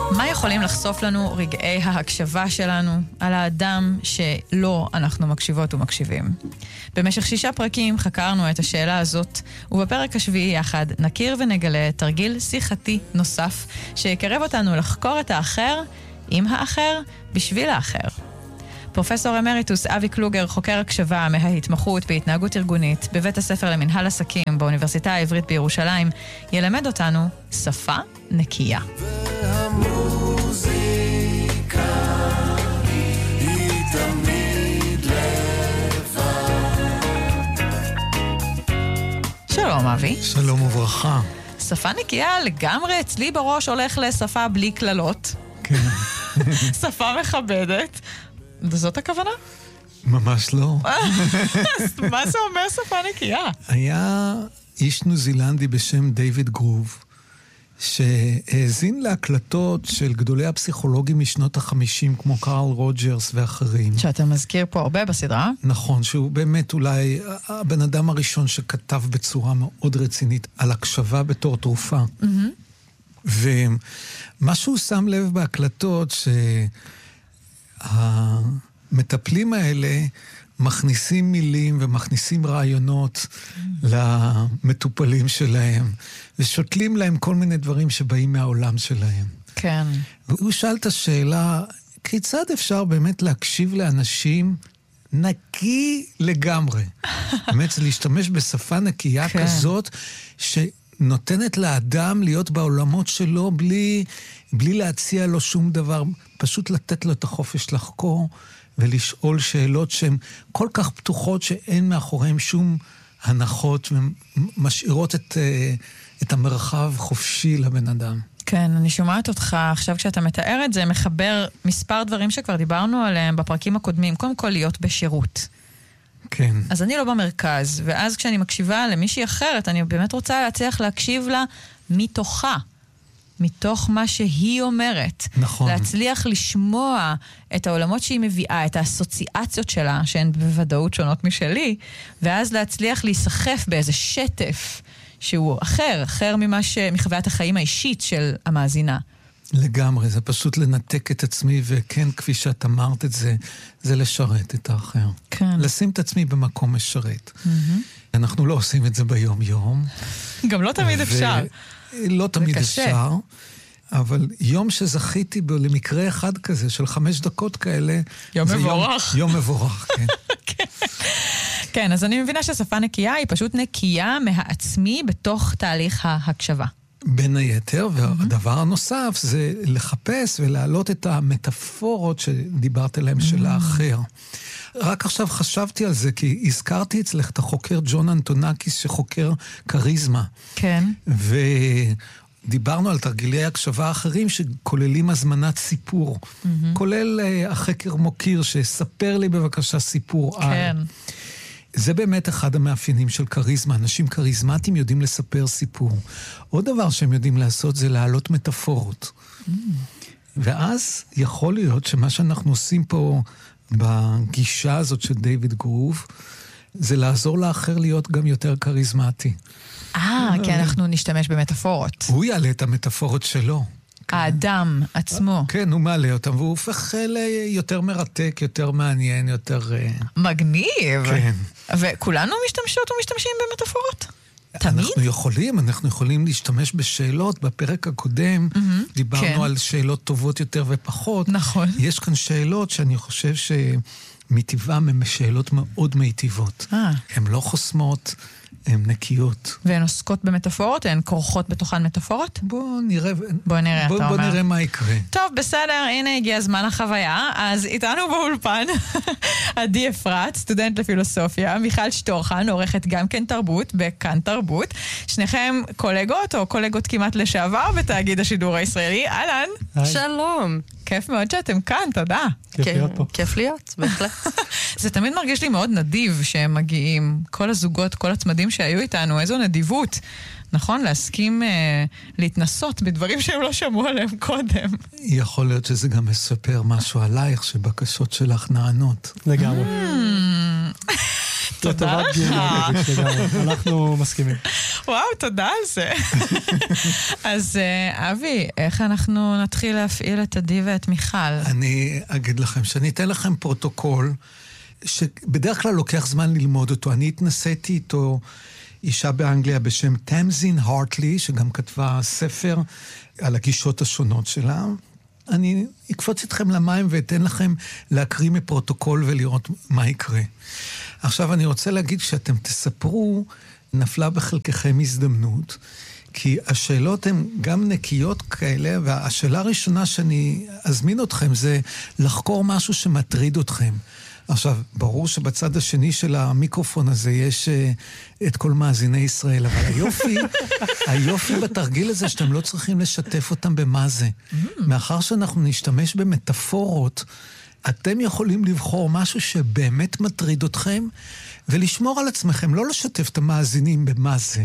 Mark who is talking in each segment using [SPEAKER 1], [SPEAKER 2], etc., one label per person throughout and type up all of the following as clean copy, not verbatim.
[SPEAKER 1] מה יכולים לחשוף לנו רגעי ההקשבה שלנו על האדם שלא אנחנו מקשיבות ומקשיבים? במשך 6 פרקים חקרנו את השאלה הזאת, ובפרק השביעי יחד נכיר ונגלה תרגיל שיחתי נוסף שיקרב אותנו לחקור את האחר עם האחר בשביל האחר. פרופסור אמריטוס אבי קלוגר, חוקר הקשבה מההתמחות בהתנהגות ארגונית בבית הספר למנהל עסקים באוניברסיטה העברית בירושלים, ילמד אותנו שפה נקייה.
[SPEAKER 2] והמוזיקה היא תמיד לבד.
[SPEAKER 1] שלום אבי.
[SPEAKER 3] שלום וברכה.
[SPEAKER 1] שפה נקייה לגמרי אצלי בראש הולך לשפה בלי כללות.
[SPEAKER 3] כן.
[SPEAKER 1] שפה מכבדת. זאת הכוונה?
[SPEAKER 3] ממש לא.
[SPEAKER 1] מה זה אומר שפה נקייה?
[SPEAKER 3] היה איש ניו זילנדי בשם דיוויד גרוב, שהאזין להקלטות של גדולי הפסיכולוגים משנות ה-50, כמו קארל רוג'רס ואחרים.
[SPEAKER 1] שאתה מזכיר פה הרבה בסדרה.
[SPEAKER 3] נכון, שהוא באמת אולי הבן אדם הראשון שכתב בצורה מאוד רצינית על הקשבה בתור תרופה. ומה שהוא שם לב בהקלטות, שהמטפלים האלה מכניסים מילים ומכניסים רעיונות למטופלים שלהם, ושותלים להם כל מיני דברים שבאים מהעולם שלהם.
[SPEAKER 1] כן.
[SPEAKER 3] והוא שאל את השאלה, כיצד אפשר באמת להקשיב לאנשים נקי לגמרי? באמת, זה להשתמש בשפה נקייה כזאת, שנותנת לאדם להיות בעולמות שלו בלי להציע לו שום דבר, פשוט לתת לו את החופש לחקור ולשאול שאלות שהן כל כך פתוחות שאין מאחוריהן שום הנחות, ומשאירות את המרחב חופשי לבן אדם.
[SPEAKER 1] כן, אני שומעת אותך עכשיו כשאתה מתאר את זה, מחבר מספר דברים שכבר דיברנו עליהם בפרקים הקודמים. קודם כל להיות בשירות.
[SPEAKER 3] כן.
[SPEAKER 1] אז אני לא במרכז, ואז כשאני מקשיבה למישהי אחרת, אני באמת רוצה להצליח להקשיב לה מתוכה. מתוך מה שהיא אומרת.
[SPEAKER 3] נכון.
[SPEAKER 1] להצליח לשמוע את העולמות שהיא מביאה, את האסוציאציות שלה, שהן בוודאות שונות משלי, ואז להצליח להיסחף באיזה שטף שהוא אחר מחוויית החיים האישית של המאזינה.
[SPEAKER 3] לגמרי, זה פשוט לנתק את עצמי, וכן, כפי שאת אמרת את זה, זה לשרת את האחר.
[SPEAKER 1] כן.
[SPEAKER 3] לשים את עצמי במקום משרת. אנחנו לא עושים את זה ביום-יום.
[SPEAKER 1] גם לא תמיד אפשר.
[SPEAKER 3] לא תמיד
[SPEAKER 1] קשה.
[SPEAKER 3] אפשר, אבל יום שזכיתי בו למקרה אחד כזה, של 5 דקות כאלה,
[SPEAKER 1] יום מבורך.
[SPEAKER 3] יום מבורך, כן.
[SPEAKER 1] כן, אז אני מבינה ששפה נקייה היא פשוט נקייה מהעצמי בתוך תהליך ההקשבה.
[SPEAKER 3] בין היתר, והדבר הנוסף זה לחפש ולהעלות את המטאפורות שדיברת עליהן של האחר. רק עכשיו חשבתי על זה, כי הזכרתי אצלך את החוקר ג'ון אנטונקיס שחוקר קריזמה.
[SPEAKER 1] כן.
[SPEAKER 3] ודיברנו על תרגילי הקשבה אחרים שכוללים הזמנת סיפור. כולל החקר מוקיר שספר לי בבקשה סיפור על.
[SPEAKER 1] כן.
[SPEAKER 3] זה באמת אחד המאפיינים של קריזמה. אנשים קריזמטיים יודעים לספר סיפור. עוד דבר שהם יודעים לעשות זה להעלות מטאפורות. ואז יכול להיות שמה שאנחנו עושים פה בגישה הזאת של דיוויד גרוב, זה לעזור לאחר להיות גם יותר קריזמטי.
[SPEAKER 1] כי אנחנו נשתמש במטאפורות.
[SPEAKER 3] הוא יעלה את המטאפורות שלו.
[SPEAKER 1] האדם עצמו.
[SPEAKER 3] כן, הוא מעלה אותם, והוא הופך ליותר מרתק, יותר מעניין, יותר...
[SPEAKER 1] מגניב.
[SPEAKER 3] כן.
[SPEAKER 1] וכולנו משתמשות ומשתמשים במטאפורות? תמיד?
[SPEAKER 3] אנחנו יכולים להשתמש בשאלות. בפרק הקודם דיברנו על שאלות טובות יותר ופחות.
[SPEAKER 1] נכון.
[SPEAKER 3] יש כאן שאלות שאני חושב שמטבעם הן שאלות מאוד מיטיבות. הן לא חוסמות, הן נקיות.
[SPEAKER 1] והן עוסקות במטאפורות? הן כורכות בתוכן מטאפורות?
[SPEAKER 3] בוא נראה,
[SPEAKER 1] אתה אומר.
[SPEAKER 3] בוא נראה מה יקרה.
[SPEAKER 1] טוב, בסדר, הנה הגיע זמן החוויה. אז איתנו באולפן, עדי אפרת, סטודנט לפילוסופיה, מיכל שטורחן, עורכת גם כן תרבות, בכאן תרבות. שניכם קולגות או קולגות כמעט לשעבר בתאגיד השידור הישראלי. אהלן.
[SPEAKER 4] שלום.
[SPEAKER 1] כיף מאוד שאתם כאן, תודה.
[SPEAKER 3] כיף להיות פה.
[SPEAKER 4] כיף להיות, בהחלט.
[SPEAKER 1] זה תמיד מרגיש לי מאוד נדיב שהם מגיעים, כל הזוגות, כל הצמדים שהיו איתנו, איזו נדיבות. נכון? להסכים להתנסות בדברים שהם לא שמעו עליהם קודם.
[SPEAKER 3] יכול להיות שזה גם מספר משהו עלייך, שבקשות שלך נענות.
[SPEAKER 5] לגמרי.
[SPEAKER 1] תודה
[SPEAKER 5] לטובת
[SPEAKER 1] לך.
[SPEAKER 5] גיל רגש לגמרי. אנחנו מסכימים.
[SPEAKER 1] וואו, תודה על זה. אז אבי, איך אנחנו נתחיל להפעיל את עדי ואת מיכל?
[SPEAKER 3] אני אגיד לכם שאני אתן לכם פרוטוקול שבדרך כלל לוקח זמן ללמוד אותו. אני התנסיתי איתו אישה באנגליה בשם תמזין הרטלי, שגם כתבה ספר על הגישות השונות שלה. אני אקפוץ אתכם למים ואתן לכם להקריא מפרוטוקול ולראות מה יקרה. עכשיו אני רוצה להגיד שאתם תספרו, נפלה בחלקכם הזדמנות, כי השאלות הן גם נקיות כאלה, והשאלה הראשונה שאני אזמין אתכם זה לחקור משהו שמטריד אתכם. עכשיו, ברור שבצד השני של המיקרופון הזה יש את כל מאזיני ישראל, אבל היופי בתרגיל הזה שאתם לא צריכים לשתף אותם במה זה. מאחר שאנחנו נשתמש במטאפורות, אתם יכולים לבחור משהו שבאמת מטריד אתכם, ולשמור על עצמכם, לא לשתף את המאזינים במה זה,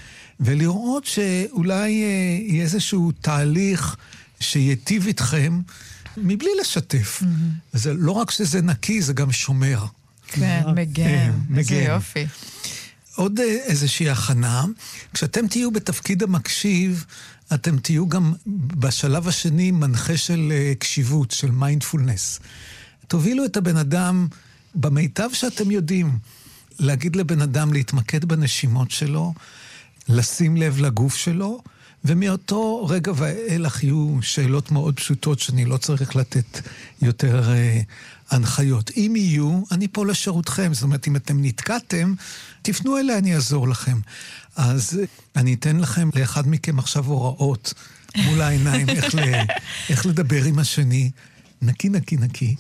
[SPEAKER 3] ולראות שאולי יהיה איזשהו תהליך שיטיב איתכם, מבלי לשתף. זה לא רק שזה נקי, זה גם שומר.
[SPEAKER 1] כן, מגן. איזה יופי.
[SPEAKER 3] עוד איזושהי הכנה. כשאתם תהיו בתפקיד המקשיב, אתם תהיו גם בשלב השני מנחה של קשיבות, של מיינדפולנס. תובילו את הבן אדם במיטב שאתם יודעים. להגיד לבן אדם להתמקד בנשימות שלו, לשים לב לגוף שלו, ומאותו רגע ואילך יהיו שאלות מאוד פשוטות שאני לא צריך לתת יותר הנחיות. אם יהיו, אני פה לשירותכם. זאת אומרת, אם אתם נתקעתם, תפנו אליי, אני אעזור לכם. אז אני אתן לכם לאחד מכם עכשיו הוראות מול העיניים, איך לדבר עם השני. נקי, נקי, נקי.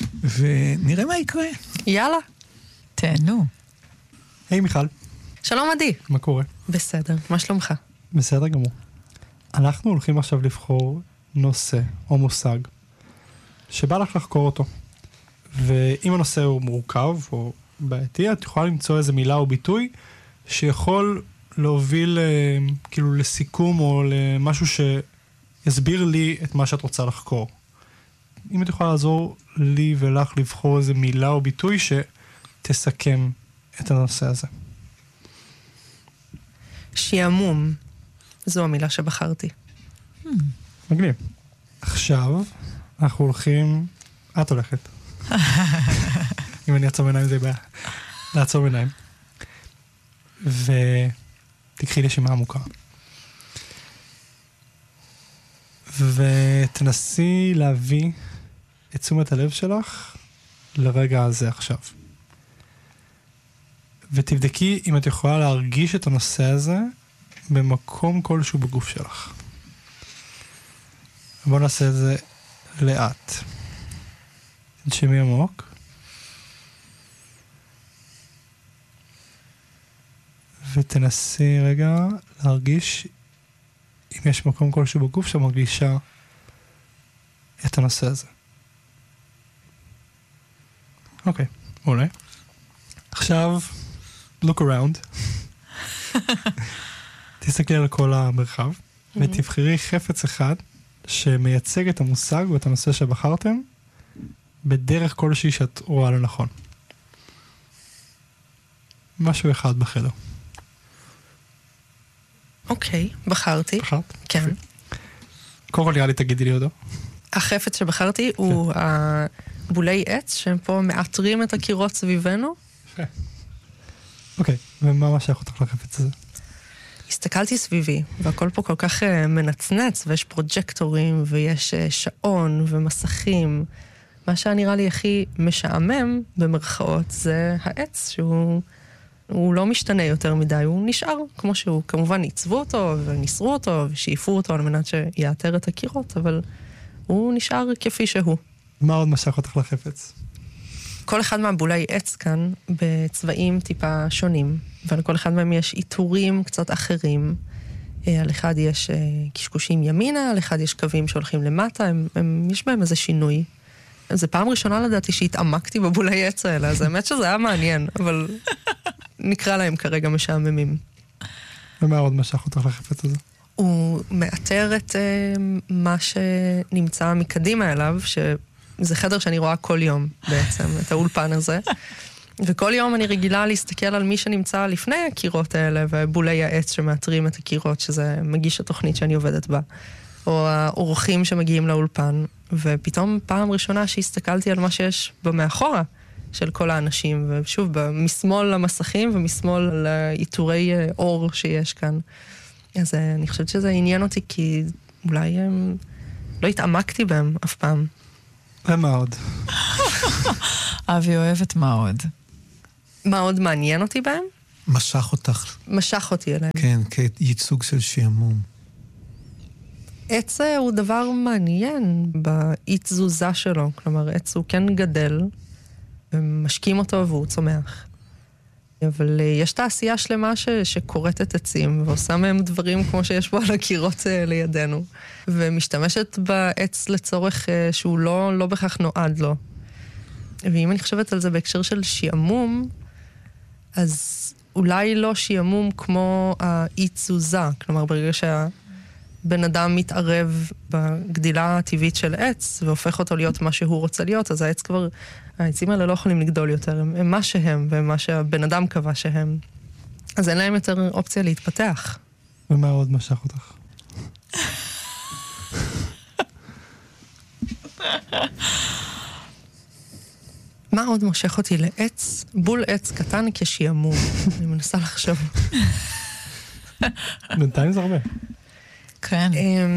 [SPEAKER 3] ונראה מה יקרה.
[SPEAKER 4] יאללה.
[SPEAKER 1] תהנו.
[SPEAKER 5] היי מיכל,
[SPEAKER 4] שלום עדי.
[SPEAKER 5] מה קורה?
[SPEAKER 4] בסדר, מה שלומך?
[SPEAKER 5] בסדר גמור. אנחנו הולכים עכשיו לבחור נושא או מושג שבא לך לחקור אותו. ואם הנושא הוא מורכב או בעייתי, את יכולה למצוא איזה מילה או ביטוי שיכול להוביל כאילו לסיכום או למשהו שיסביר לי את מה שאת רוצה לחקור. אם את יכולה לעזור לי ולך לבחור איזה מילה או ביטוי שתסכם את הנושא הזה.
[SPEAKER 4] שיעמום. זו המילה שבחרתי.
[SPEAKER 5] מגניב. עכשיו אנחנו הולכים... את הולכת. אם אני אעצום עיניים זה בעיה. לעצום עיניים. ותקחי נשימה עמוקה. ותנסי להביא את תשומת הלב שלך לרגע הזה עכשיו. ותבדקי אם את יכולה להרגיש את הנושא הזה במקום כלשהו בגוף שלך. בואו נעשה את זה לאט. תנשמי עמוק. ותנסי רגע להרגיש אם יש מקום כלשהו בגוף שמרגישה את הנושא הזה. אוקיי, מעולה. עכשיו, look around. תסתכלי על כל המרחב, ותבחרי חפץ אחד שמייצג את המושג או את הנושא שבחרתם, בדרך כלשהי שאת רואה לנכון. משהו אחד בחדר.
[SPEAKER 4] אוקיי, בחרתי.
[SPEAKER 5] בחרת?
[SPEAKER 4] כן.
[SPEAKER 5] קודם כל נראה לי תגידי לי אותו.
[SPEAKER 4] החפץ שבחרתי הוא הבולי עץ, שהם פה מאתרים את הקירות סביבנו.
[SPEAKER 5] אוקיי, ומה משך אותך לחפץ הזה?
[SPEAKER 4] הסתכלתי סביבי, והכל פה כל כך מנצנץ, ויש פרוג'קטורים, ויש שעון ומסכים. מה שנראה לי הכי משעמם, במרכאות, זה העץ, שהוא לא משתנה יותר מדי, הוא נשאר כמו שהוא. כמובן ניצבו אותו, וניסרו אותו, ושאיפו אותו על מנת שיאתר את הקירות, אבל הוא נשאר כפי שהוא.
[SPEAKER 5] מה עוד משך אותך לחפץ?
[SPEAKER 4] כל אחד מהבולי עץ כאן בצבעים טיפה שונים, ועל כל אחד מהם יש עיטורים קצת אחרים. על אחד יש קשקושים ימינה, על אחד יש קווים שהולכים למטה, יש בהם איזה שינוי. זה פעם ראשונה לדעתי שהתעמקתי בבולי עץ האלה, אז האמת שזה היה מעניין, אבל נקרא להם כרגע משעממים.
[SPEAKER 5] ומה עוד משך אותך לחפץ הזה?
[SPEAKER 4] הוא מאתר את מה שנמצא מקדימה אליו, שזה חדר שאני רואה כל יום בעצם, את האולפן הזה. וכל יום אני רגילה להסתכל על מי שנמצא לפני הקירות האלה, ובולי העץ שמאתרים את הקירות, שזה מגיש התוכנית שאני עובדת בה, או האורחים שמגיעים לאולפן, ופתאום פעם ראשונה שהסתכלתי על מה שיש במאחורה של כל האנשים, ושוב, משמאל למסכים ומשמאל לאיתורי אור שיש כאן. אז אני חושבת שזה עניין אותי, כי אולי לא התעמקתי בהם אף פעם.
[SPEAKER 5] ומה עוד?
[SPEAKER 1] אבי אוהבת מה עוד?
[SPEAKER 4] מה עוד מעניין אותי בהם?
[SPEAKER 3] משך אותך.
[SPEAKER 4] משך אותי אליהם.
[SPEAKER 3] כן, כייצוג של שעמום.
[SPEAKER 4] עץ הוא דבר מעניין באי-תזוזה שלו. כלומר, עץ הוא כן גדל, ומשקים אותו והוא צומח. אבל יש תעשייה שלמה שקורטת עצים, ועושה מהם דברים כמו שיש פה על הקירות לידינו, ומשתמשת בעץ לצורך שהוא לא בכך נועד לו. ואם אני חושבת על זה בהקשר של שעמום, אז אולי לא שעמום כמו האי-תזוזה. כלומר, ברגע שהבן אדם מתערב בגדילה הטבעית של עץ, והופך אותו להיות מה שהוא רוצה להיות, אז העצים האלה לא יכולים לגדול יותר, הם מה שהם, והם מה שהבן אדם קבע שהם. אז אין להם יותר אופציה להתפתח.
[SPEAKER 5] ומה עוד משך אותך?
[SPEAKER 4] מה עוד מושך אותי לעץ? בול עץ קטן כשעמום. אני מנסה לחשוב.
[SPEAKER 5] בינתיים זה הרבה.
[SPEAKER 1] כן.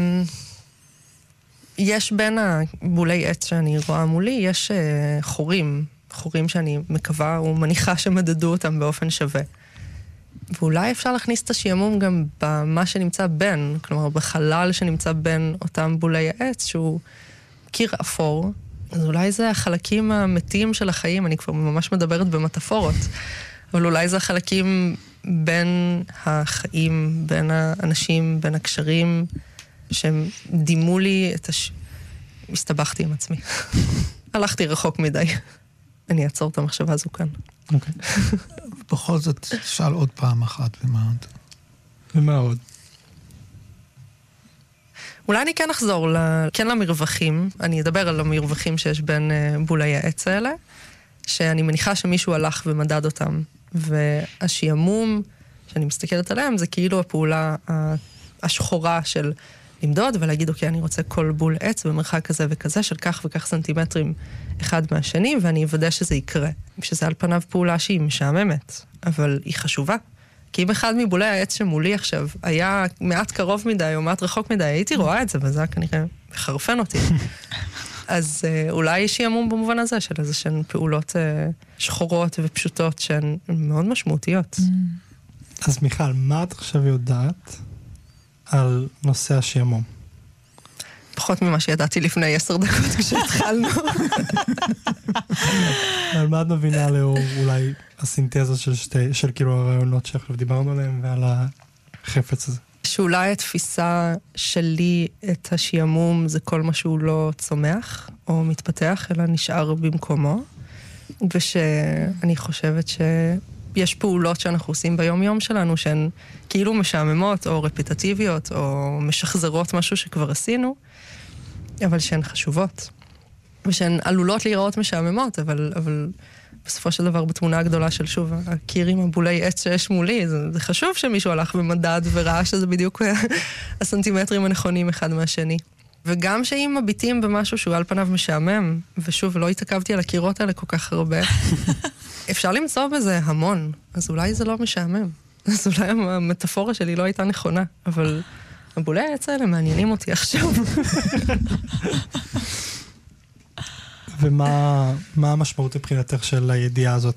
[SPEAKER 4] יש בין הבולי עץ שאני רואה מולי, יש חורים שאני מקווה ומניחה שמדדו אותם באופן שווה. ואולי אפשר להכניס את השעמום גם במה שנמצא בין, כלומר בחלל שנמצא בין אותם בולי העץ, שהוא קיר אפור. אז אולי זה החלקים המתים של החיים, אני כבר ממש מדברת במטאפורות, אבל אולי זה החלקים בין החיים, בין האנשים, בין הקשרים, שהם דימו לי הסתבכתי עם עצמי. הלכתי רחוק מדי. אני אעצור את המחשבה הזו כאן.
[SPEAKER 5] אוקיי.
[SPEAKER 3] בכל זאת, שאל עוד פעם אחת ומה עוד.
[SPEAKER 5] ומה עוד?
[SPEAKER 4] אולי אני כן אחזור כן למרווחים. אני אדבר על המרווחים שיש בין בולי העץ האלה, שאני מניחה שמישהו הלך ומדד אותם. והשעמום שאני מסתכלת עליהם, זה כאילו הפעולה השחורה של למדוד ולהגיד, אוקיי, אני רוצה כל בול עץ במרחק כזה וכזה של כך וכך סנטימטרים אחד מהשני, ואני אוודא שזה יקרה. שזה על פניו פעולה שהיא משעממת, אבל היא חשובה. כי אם אחד מבולי העץ שמולי עכשיו היה מעט קרוב מדי או מעט רחוק מדי, הייתי רואה את זה, וזה היה כנראה מחרפן אותי. אז אולי שעמום במובן הזה של איזה שהן פעולות שחורות ופשוטות שהן מאוד משמעותיות.
[SPEAKER 5] אז מיכל, מה את עכשיו יודעת על נושא השעמום?
[SPEAKER 4] פחות ממה שידעתי לפני 10 דקות כשהתחלנו.
[SPEAKER 5] על מה את מבינה לאור אולי הסינתזה של כאילו הרעיונות שעכשיו דיברנו עליהם ועל החפץ הזה?
[SPEAKER 4] שאולי התפיסה שלי את השעמום זה כל מה שהוא לא צומח או מתפתח, אלא נשאר במקומו, ושאני חושבת שיש פעולות שאנחנו עושים ביום-יום שלנו שהן כאילו משעממות או רפטטיביות או משחזרות משהו שכבר עשינו, אבל שהן חשובות, ושהן עלולות להיראות משעממות, אבל בסופו של דבר בתמונה הגדולה של שוב, הקיר עם הבולי עץ שיש מולי, זה חשוב שמישהו הלך במדד וראה שזה בדיוק הסנטימטרים הנכונים אחד מהשני. וגם שאם מביטים במשהו שהוא על פניו משעמם, ושוב, לא התעכבתי על הקירות האלה כל כך הרבה, אפשר למצוא בזה המון, אז אולי זה לא משעמם. אז אולי המטאפורה שלי לא הייתה נכונה, אבל הבולי העץ האלה מעניינים אותי עכשיו.
[SPEAKER 5] ומה המשמעות מבחינתך של הידיעה הזאת?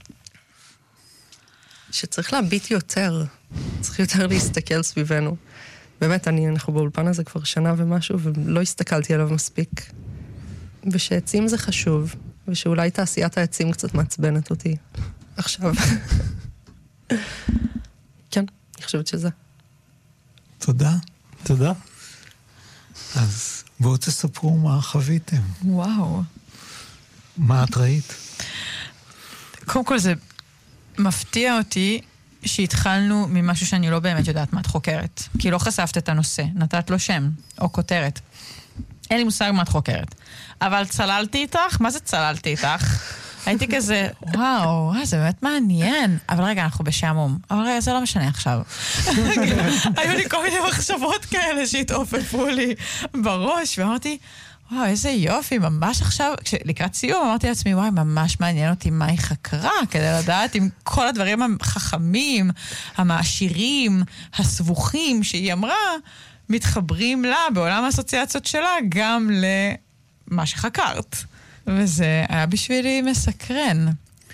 [SPEAKER 4] שצריך להביט יותר, צריך יותר להסתכל סביבנו. באמת, אנחנו באולפן הזה כבר שנה ומשהו, ולא הסתכלתי עליו מספיק. ושעצים זה חשוב, ושאולי תעשיית העצים קצת מעצבנת אותי עכשיו. כן, אני חושבת שזה.
[SPEAKER 3] תודה.
[SPEAKER 5] תודה.
[SPEAKER 3] אז בואו תספרו מה חוויתם.
[SPEAKER 1] וואו.
[SPEAKER 3] מה את ראית?
[SPEAKER 1] קודם כל זה מפתיע אותי שהתחלנו ממשהו שאני לא באמת יודעת מה את חוקרת. כי לא חשפת את הנושא, נתת לו שם או כותרת. אין לי מושג מה את חוקרת. אבל צללתי איתך? מה זה צללתי איתך? הייתי כזה, וואו, זה באמת מעניין. אבל רגע, אנחנו בשעמום. אבל רגע, זה לא משנה עכשיו. היו לי כל מיני מחשבות כאלה שהתעופפו לי בראש, ואמרתי, וואו, איזה יופי, ממש עכשיו, לקראת סיום אמרתי לעצמי, וואי, ממש מעניין אותי מה היא חקרה, כדי לדעת אם כל הדברים החכמים, המעשירים, הסבוכים שהיא אמרה, מתחברים לה בעולם האסוציאציות שלה גם למה שחקרת. וזה היה בשבילי מסקרן.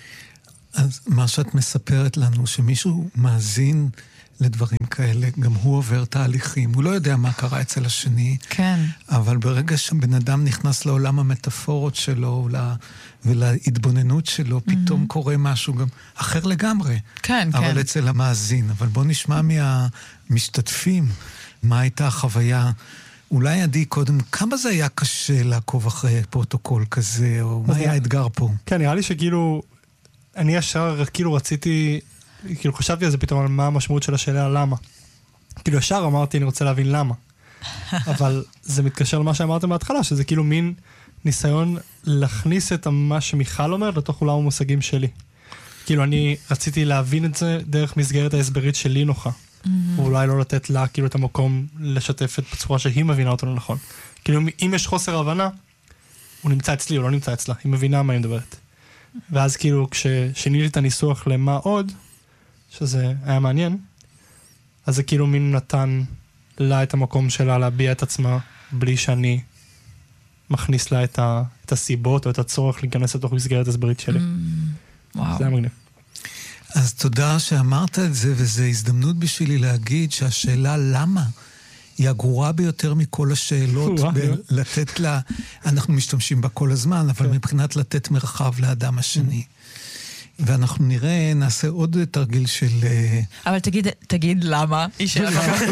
[SPEAKER 3] אז מה שאת מספרת לנו, שמישהו מאזין לדברים כאלה, גם הוא עובר תהליכים. הוא לא יודע מה קרה אצל השני.
[SPEAKER 1] כן.
[SPEAKER 3] אבל ברגע שבן אדם נכנס לעולם המטאפורות שלו ולהתבוננות שלו, פתאום קורה משהו גם אחר לגמרי.
[SPEAKER 1] כן, כן.
[SPEAKER 3] אבל אצל המאזין. אבל בוא נשמע מהמשתתפים מה הייתה החוויה. אולי עדי קודם, כמה זה היה קשה לעקוב אחרי פרוטוקול כזה, או מה היה האתגר פה?
[SPEAKER 5] כן, נראה לי שכאילו, אני ישר כאילו רציתי, כאילו חשבתי על זה פתאום על מה המשמעות של השאלה למה. כאילו ישר אמרתי, אני רוצה להבין למה. אבל זה מתקשר למה שאמרתם בהתחלה, שזה כאילו מין ניסיון להכניס את מה שמיכל אומרת לתוך עולם המושגים שלי. כאילו אני רציתי להבין את זה דרך מסגרת ההסברית שלי נוחה. ואולי לא לתת לה כאילו את המקום לשתף את בצורה שהיא מבינה אותו נכון. כאילו אם יש חוסר הבנה, הוא נמצא אצלי או לא נמצא אצלה, היא מבינה מה היא מדברת. ואז כאילו כששיניתי את הניסוח למה עוד, שזה היה מעניין, אז זה כאילו מין נתן לה את המקום שלה להביע את עצמה, בלי שאני מכניס לה את הסיבות או את הצורך להיכנס לתוך מסגרת הסברית שלי.
[SPEAKER 1] וואו.
[SPEAKER 5] זה היה מגניב.
[SPEAKER 3] אז תודה שאמרת את זה, וזו הזדמנות בשבילי להגיד שהשאלה למה היא הגרועה ביותר מכל השאלות, לתת לה, אנחנו משתמשים בה כל הזמן, אבל מבחינת לתת מרחב לאדם השני. ואנחנו נראה, נעשה עוד תרגיל של...
[SPEAKER 1] אבל תגיד למה, היא שאלה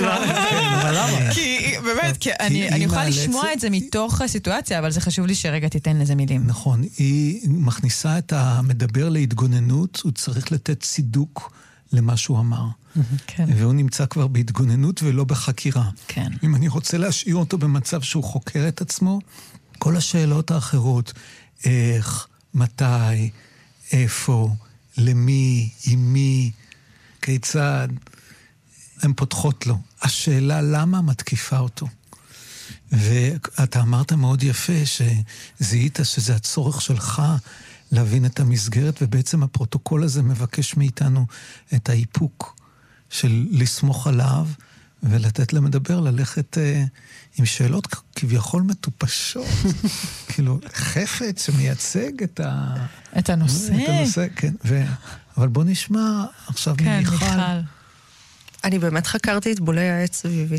[SPEAKER 3] למה?
[SPEAKER 1] כי באמת, כי אני יכולה לשמוע את זה מתוך הסיטואציה, אבל זה חשוב לי שרגע תיתן לזה מילים.
[SPEAKER 3] נכון, היא מכניסה את המדבר להתגוננות, הוא צריך לתת צידוק למה שהוא אמר. והוא נמצא כבר בהתגוננות ולא בחקירה.
[SPEAKER 1] כן.
[SPEAKER 3] אם אני רוצה להשאיר אותו במצב שהוא חוקר את עצמו, כל השאלות האחרות, איך, מתי, איפה, למי, עם מי, כיצד, הן פותחות לו. השאלה למה מתקיפה אותו. ואתה אמרת מאוד יפה שזיהית שזה הצורך שלך להבין את המסגרת, ובעצם הפרוטוקול הזה מבקש מאיתנו את האיפוק של לסמוך עליו ולתת למדבר, ללכת עם שאלות כביכול מטופשות. כאילו, חפץ שמייצג
[SPEAKER 1] את הנושא.
[SPEAKER 3] את הנושא, כן. אבל בוא נשמע עכשיו ממיכל.
[SPEAKER 4] אני באמת חקרתי את בולי העץ סביבי.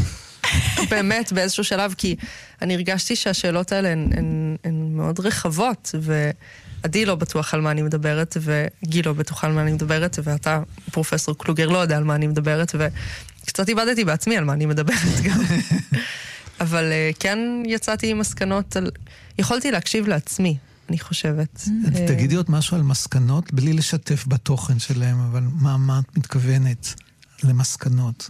[SPEAKER 4] באמת, באיזשהו שלב, כי אני הרגשתי שהשאלות האלה הן מאוד רחבות, ועדי לא בטוח על מה אני מדברת, וגיל לא בטוח על מה אני מדברת, ואתה, פרופסור קלוגר, לא יודע על מה אני מדברת, וקצת איבדתי בעצמי על מה אני מדברת גם. אבל כן יצאתי עם מסקנות, יכולתי להקשיב לעצמי, אני חושבת.
[SPEAKER 3] תגידי עוד משהו על מסקנות, בלי לשתף בתוכן שלהם, אבל מה את מתכוונת למסקנות?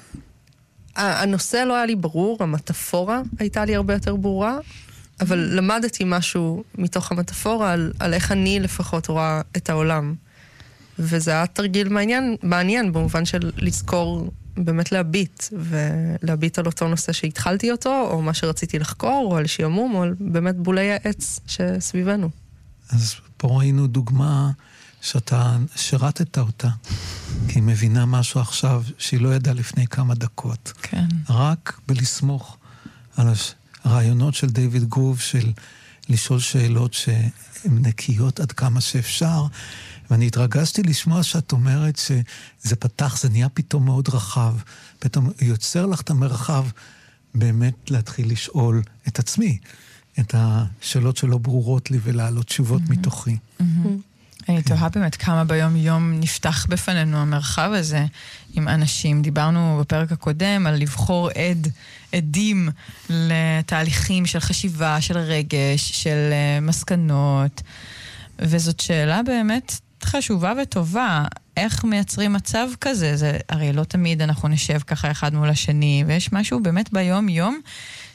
[SPEAKER 4] הנושא לא היה לי ברור, המטאפורה הייתה לי הרבה יותר ברורה, אבל למדתי משהו מתוך המטאפורה על איך אני לפחות רואה את העולם. וזה היה תרגיל מעניין במובן של לזכור באמת ולהביט על אותו נושא שהתחלתי אותו, או מה שרציתי לחקור, או על שיעמום, או על באמת בולי העץ שסביבנו.
[SPEAKER 3] אז פה ראינו דוגמה שאתה שרתת אותה, כי היא מבינה משהו עכשיו שהיא לא ידעה לפני כמה דקות.
[SPEAKER 1] כן.
[SPEAKER 3] רק בלסמוך על הרעיונות של דיוויד גרוב, של לשאול שאלות שהן נקיות עד כמה שאפשר, ואני התרגשתי לשמוע שאת אומרת שזה פתח, זה נהיה פתאום מאוד רחב, פתאום יוצר לך את המרחב באמת להתחיל לשאול את עצמי, את השאלות שלא ברורות לי ולעלות תשובות מתוכי.
[SPEAKER 1] אני תוהה באמת כמה ביום יום נפתח בפנינו המרחב הזה עם אנשים. דיברנו בפרק הקודם על לבחור עדים לתהליכים של חשיבה, של רגש, של מסקנות, וזאת שאלה באמת חשובה וטובה. איך מייצרים מצב כזה? זה הרי לא תמיד אנחנו נשב ככה אחד מול השני, ויש משהו באמת ביום יום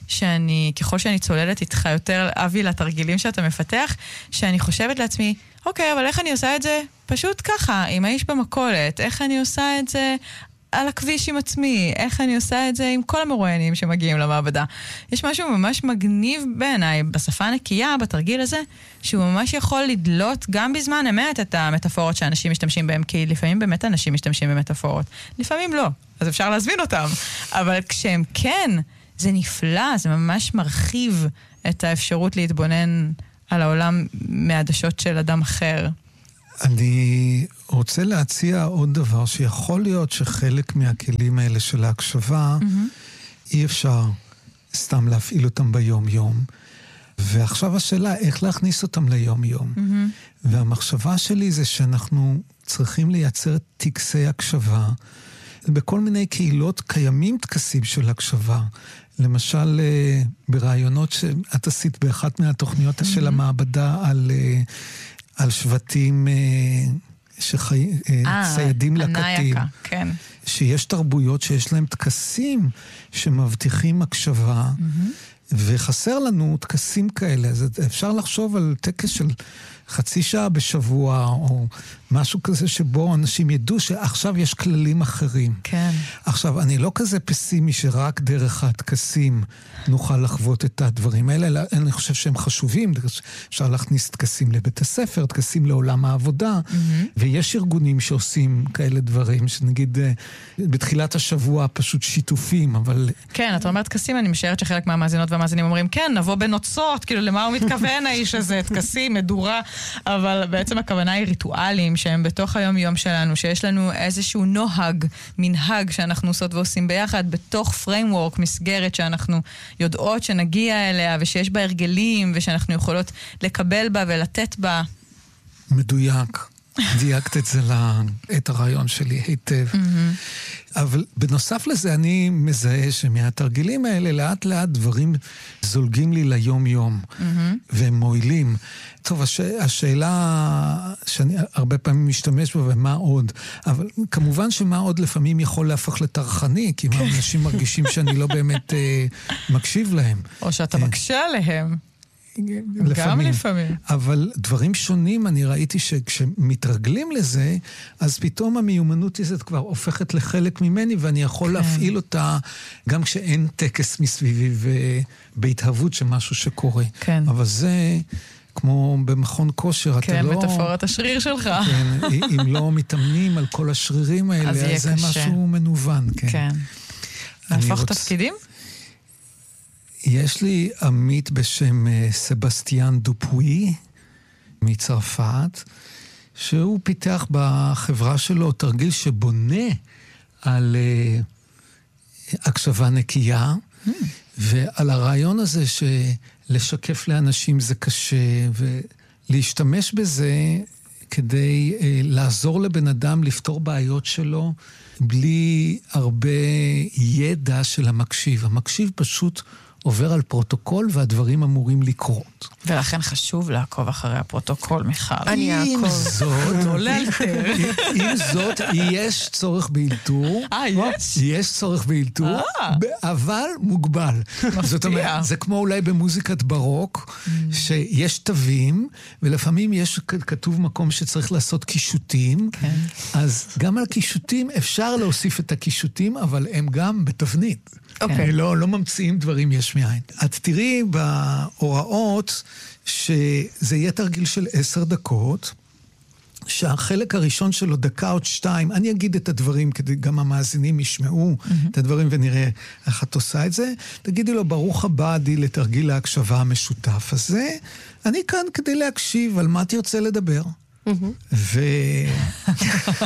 [SPEAKER 1] שאני, ככל שאני צוללת איתך יותר, אבי, לתרגילים שאתה מפתח, שאני חושבת לעצמי, אוקיי, אבל איך אני עושה את זה? פשוט ככה, עם האיש במכולת, איך אני עושה את זה על הכביש עם עצמי, איך אני עושה את זה עם כל המרואיינים שמגיעים למעבדה. יש משהו ממש מגניב בעיניי בשפה הנקייה, בתרגיל הזה, שהוא ממש יכול לדלות גם בזמן אמת את המטאפורות שאנשים משתמשים בהם, כי לפעמים באמת אנשים משתמשים במטאפורות. לפעמים לא, אז אפשר להזמין אותם. אבל כשהם כן, זה נפלא, זה ממש מרחיב את האפשרות להתבונן על העולם מהעדשות של אדם אחר.
[SPEAKER 3] אני רוצה להציע עוד דבר, שיכול להיות שחלק מהכלים האלה של ההקשבה, אי אפשר סתם להפעיל אותם ביום-יום. ועכשיו השאלה, איך להכניס אותם ליום-יום? והמחשבה שלי זה שאנחנו צריכים לייצר טקסי הקשבה. בכל מיני קהילות קיימים טקסים של הקשבה. למשל, ברעיונות שאת עשית באחת מהתוכניות של המעבדה על שבטים ציידים לקטים.
[SPEAKER 1] כן.
[SPEAKER 3] שיש תרבויות שיש להם טקסים שמבטיחים הקשבה, וחסר לנו טקסים כאלה. אז אפשר לחשוב על טקס של חצי שעה בשבוע, או משהו כזה שבו אנשים ידעו שעכשיו יש כללים אחרים.
[SPEAKER 1] כן.
[SPEAKER 3] עכשיו, אני לא כזה פסימי שרק דרך הטקסים נוכל לחוות את הדברים האלה, אלא אני חושב שהם חשובים. אפשר להכניס טקסים לבית הספר, טקסים לעולם העבודה, ויש ארגונים שעושים כאלה דברים, שנגיד בתחילת השבוע פשוט שיתופים, אבל...
[SPEAKER 1] כן, אתה אומר טקסים, אני משערת שחלק מהמאזינות והמאזינים אומרים, כן, נבוא בנוצות, כאילו למה הוא מתכוון האיש הזה, טקסים, מדורה, אבל בעצם הכוונה היא ריטואלים שהם בתוך היום-יום שלנו, שיש לנו איזשהו מנהג שאנחנו עושות ועושים ביחד, בתוך פריימוורק, מסגרת שאנחנו יודעות שנגיע אליה, ושיש בה הרגלים, ושאנחנו יכולות לקבל בה ולתת בה.
[SPEAKER 3] מדויק. דייקת את הרעיון שלי היטב. אבל בנוסף לזה אני מזהה שמהתרגילים האלה לאט לאט דברים זולגים לי ליום-יום, והם מועילים. טוב, השאלה שאני הרבה פעמים משתמש בה, ומה עוד? אבל כמובן שמה עוד לפעמים יכול להפך לטרחני, כי אנשים מרגישים שאני לא באמת מקשיב להם.
[SPEAKER 1] או שאתה מקשה עליהם. גם לפעמים.
[SPEAKER 3] אבל דברים שונים, אני ראיתי שכשמתרגלים לזה, אז פתאום המיומנות הזאת כבר הופכת לחלק ממני, ואני יכול להפעיל אותה גם כשאין טקס מסביבי ובהתהוות שמשהו שקורה.
[SPEAKER 1] כן.
[SPEAKER 3] אבל זה... כמו במכון כושר, אתה לא...
[SPEAKER 1] כן, מטאפורת השריר שלך.
[SPEAKER 3] כן, אם לא מתאמנים על כל השרירים האלה, אז זה משהו מנוון.
[SPEAKER 1] כן. להפוך תפקידים?
[SPEAKER 3] יש לי עמית בשם סבסטיאן דופוי מצרפת, שהוא פיתח בחברה שלו תרגיל שבונה על הקשבה נקייה, ועל הרעיון הזה שלשקף לאנשים זה קשה, ולהשתמש בזה כדי לעזור לבן אדם לפתור בעיות שלו, בלי הרבה ידע של המקשיב. המקשיב פשוט עובר על פרוטוקול, והדברים אמורים לקרות.
[SPEAKER 1] ולכן חשוב לעקוב אחרי הפרוטוקול, מיכל.
[SPEAKER 4] אני אעקוב.
[SPEAKER 3] עם זאת, יש צורך באלתור.
[SPEAKER 1] יש?
[SPEAKER 3] יש צורך באלתור, אבל מוגבל. זאת אומרת, זה כמו אולי במוזיקת ברוק, שיש תווים, ולפעמים יש כתוב מקום שצריך לעשות קישוטים, אז גם על קישוטים אפשר להוסיף את הקישוטים, אבל הם גם בתבנית. לא ממציאים דברים יש מאין. את תראי בהוראות שזה יהיה תרגיל של 10 דקות, שהחלק הראשון שלו דקה עוד 2, אני אגיד את הדברים כדי גם המאזינים ישמעו את הדברים ונראה איך את עושה את זה. תגידי לו, ברוך הבא עדי לתרגיל ההקשבה המשותף הזה, אני כאן כדי להקשיב על מה תרצה לדבר. ואת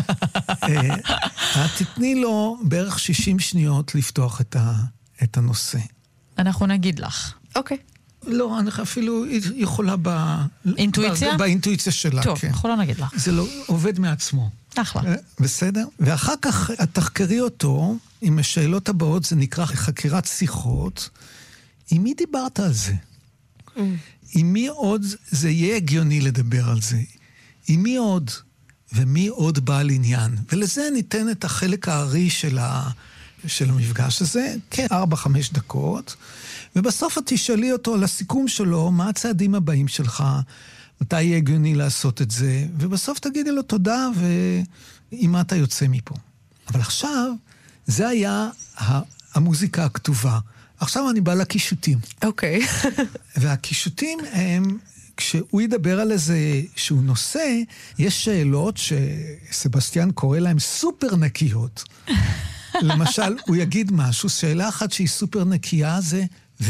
[SPEAKER 3] תתני לו בערך 60 שניות לפתוח את הנושא.
[SPEAKER 1] אנחנו נגיד לך.
[SPEAKER 4] אוקיי.
[SPEAKER 3] לא, אני אפילו יכולה
[SPEAKER 1] אינטואיציה?
[SPEAKER 3] באינטואיציה שלה.
[SPEAKER 1] טוב, אנחנו לא נגיד לך.
[SPEAKER 3] זה לא עובד מעצמו.
[SPEAKER 1] אחלה.
[SPEAKER 3] בסדר? ואחר כך את תחקרי אותו עם השאלות הבאות, זה נקרא חקירת שיחות. עם מי דיברת על זה? עם מי עוד זה יהיה הגיוני לדבר על זה? עם מי עוד? ומי עוד בעל עניין? ולזה ניתן את החלק הארי של המפגש הזה, כ4-5 דקות, ובסוף את תשאלי אותו לסיכום שלו, מה הצעדים הבאים שלך, מתי יהיה הגיוני לעשות את זה, ובסוף תגידי לו תודה, ועם מה אתה יוצא מפה. אבל עכשיו, זה היה המוזיקה הכתובה. עכשיו אני בא לקישוטים.
[SPEAKER 4] אוקיי.
[SPEAKER 3] והקישוטים הם, כשהוא ידבר על איזה שהוא נושא, יש שאלות שסבסטיאן קורא להן סופר נקיות. למשל, הוא יגיד משהו, שאלה אחת שהיא סופר נקייה זה,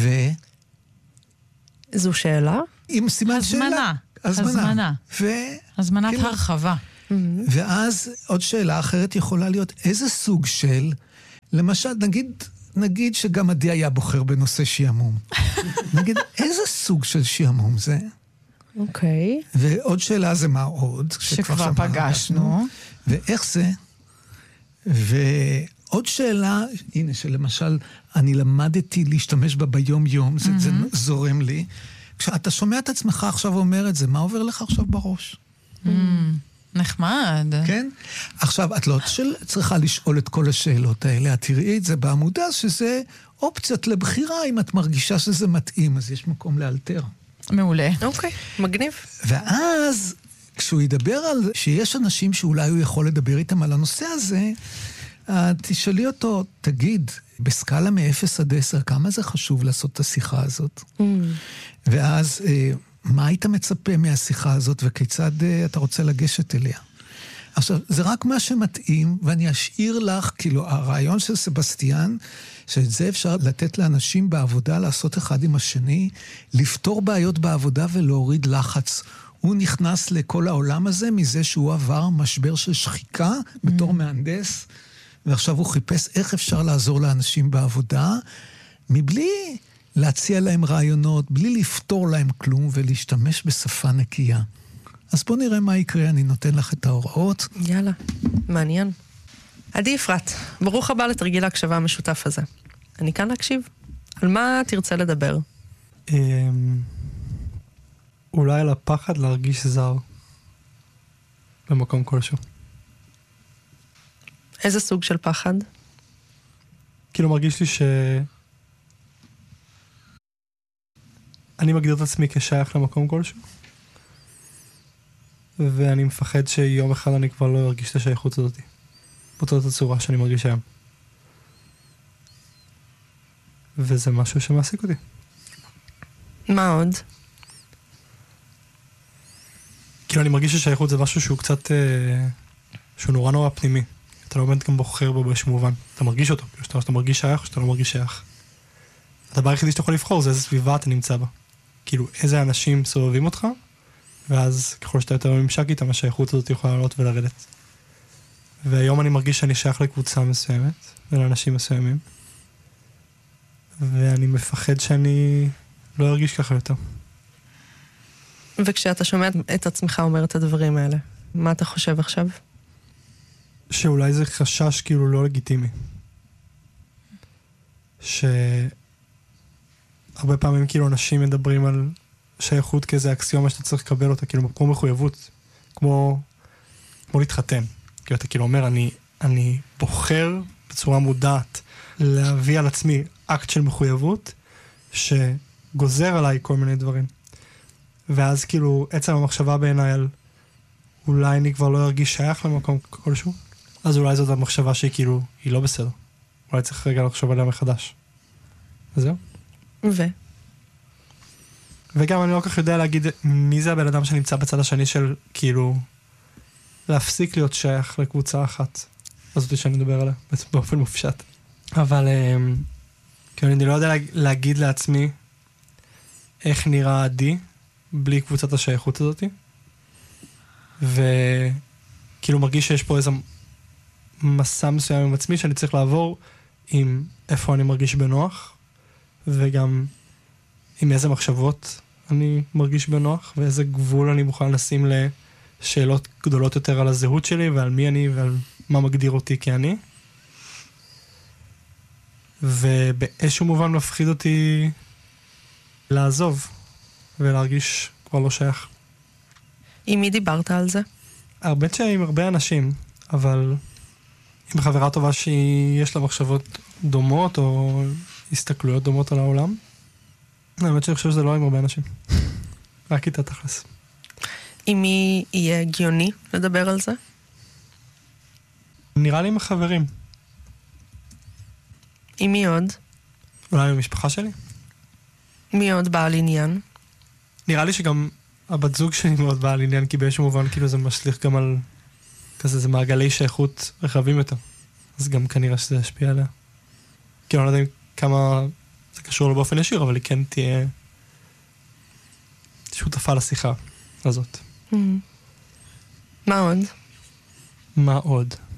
[SPEAKER 4] זו שאלה?
[SPEAKER 3] עם סימן שאלה.
[SPEAKER 1] הזמנה. הזמנת
[SPEAKER 3] כאילו,
[SPEAKER 1] הרחבה.
[SPEAKER 3] ואז עוד שאלה אחרת יכולה להיות, איזה סוג של, למשל, נגיד שגם עדי היה בוחר בנושא שיעמום. נגיד, איזה סוג של שיעמום זה?
[SPEAKER 4] אוקיי.
[SPEAKER 3] ועוד שאלה זה מה עוד?
[SPEAKER 1] שכבר פגשנו.
[SPEAKER 3] ואיך זה? ועוד שאלה, הנה, שלמשל, אני למדתי להשתמש בה ביום יום, זה זורם לי. כשאתה שומע את עצמך עכשיו אומר את זה, מה עובר לך עכשיו בראש?
[SPEAKER 1] נחמד.
[SPEAKER 3] כן? עכשיו, את לא צריכה לשאול את כל השאלות האלה, את תראי את זה בעמודה, שזה אופציות לבחירה, אם את מרגישה שזה מתאים, אז יש מקום לאלתר.
[SPEAKER 1] מעולה.
[SPEAKER 4] אוקיי, מגניב.
[SPEAKER 3] ואז, כשהוא ידבר על שיש אנשים שאולי הוא יכול לדבר איתם על הנושא הזה, תשאלי אותו, תגיד, בסקאלה מ-0 עד 10, כמה זה חשוב לעשות את השיחה הזאת? ואז, מה היית מצפה מהשיחה הזאת, וכיצד אתה רוצה לגשת אליה? עכשיו, זה רק מה שמתאים, ואני אשאיר לך, כאילו, הרעיון של סבסטיאן, שאת זה אפשר לתת לאנשים בעבודה, לעשות אחד עם השני, לפתור בעיות בעבודה ולהוריד לחץ. הוא נכנס לכל העולם הזה, מזה שהוא עבר משבר של שחיקה, בתור מהנדס, ועכשיו הוא חיפש איך אפשר לעזור לאנשים בעבודה, מבלי להציע להם רעיונות, בלי לפתור להם כלום, ולהשתמש בשפה נקייה. אז בוא נראה מה יקרה, אני נותן לך את ההוראות.
[SPEAKER 4] יאללה, מעניין. עדי אפרת, ברוך הבא לתרגיל ההקשבה המשותף הזה. אני כאן להקשיב. על מה תרצה לדבר?
[SPEAKER 5] אולי על הפחד להרגיש זר במקום כלשהו.
[SPEAKER 4] איזה סוג של פחד?
[SPEAKER 5] כאילו מרגיש לי אני מגדיר את עצמי כשייך למקום כלשהו, ואני מפחד שיום אחד אני כבר לא ארגיש את השייכות הזאת, באותה הצורה שאני מרגיש היום. וזה משהו שמעסיק אותי.
[SPEAKER 4] מה עוד?
[SPEAKER 5] כאילו אני מרגיש ששייכות זה משהו שהוא קצת, שהוא נורא נורא פנימי. אתה לא באמת גם בוחר בו באיזשהו מובן. אתה מרגיש אותו, שאתה מרגיש שייך או שאתה לא מרגיש שייך. הדבר היחידי שאתה יכול לבחור זה איזה סביבה אתה נמצא בה. כאילו איזה אנשים סובבים אותך, ואז ככל שאתה יותר ממשק איתם, השייכות הזאת יכולה לעלות ולרדת. והיום אני מרגיש שאני שייך לקבוצה מסוימת, ולאנשים מסוימים, ואני מפחד שאני לא ארגיש ככה יותר.
[SPEAKER 4] וכשאתה שומע את עצמך אומר את הדברים האלה, מה אתה חושב עכשיו?
[SPEAKER 5] שאולי זה חשש כאילו לא לגיטימי. שהרבה פעמים כאילו אנשים מדברים על שייכות כאיזה אקסיומה שאתה צריך לקבל אותה, כאילו כמו מחויבות, כמו להתחתן. כאילו אתה כאילו אומר, אני בוחר בצורה מודעת להביא על עצמי אקט של מחויבות שגוזר עליי כל מיני דברים. ואז כאילו עצם המחשבה בעיניי על אולי אני כבר לא ארגיש שייך למקום כלשהו, אז אולי זאת המחשבה שהיא כאילו, היא לא בסדר. אולי צריך רגע לחשוב עליה מחדש. וזהו. וגם אני לא כך יודע להגיד מי זה הבן אדם שנמצא בצד השני של כאילו להפסיק להיות שייך לקבוצה אחת. אז זאת שאני מדבר עליה באופן מופשט. אבל כאילו אני לא יודע להגיד לעצמי איך נראה עדי בלי קבוצת השייכות הזאת. וכאילו מרגיש שיש פה איזה מסע מסוים עם עצמי שאני צריך לעבור עם איפה אני מרגיש בנוח, וגם עם איזה מחשבות אני מרגיש בנוח, ואיזה גבול אני מוכן לשים לשאלות גדולות יותר על הזהות שלי, ועל מי אני, ועל מה מגדיר אותי כאני. ובאיזשהו מובן מפחיד אותי לעזוב, ולהרגיש כבר לא שייך.
[SPEAKER 4] עם מי דיברת על זה?
[SPEAKER 5] הרבה עם הרבה אנשים, אבל עם חברה טובה שיש לה מחשבות דומות, או הסתכלויות דומות על העולם. האמת שאני חושב שזה לא עם הרבה אנשים. רק איתה תכלס.
[SPEAKER 4] עם מי יהיה הגיוני לדבר על זה?
[SPEAKER 5] נראה לי עם החברים.
[SPEAKER 4] עם מי עוד?
[SPEAKER 5] אולי עם המשפחה שלי.
[SPEAKER 4] מי עוד בעל עניין?
[SPEAKER 5] נראה לי שגם הבת זוג שלי מאוד בעל עניין, כי באיזשהו מובן כאילו זה משליך גם על כזה, זה מעגלי שייכות רחבים יותר. אז גם כנראה שזה ישפיע עליה. כאילו אני לא יודע כמה זה קשור לו באופן ישיר, אבל היא כן תהיה שותפה לשיחה הזאת.
[SPEAKER 4] מה עוד?
[SPEAKER 5] מה עוד?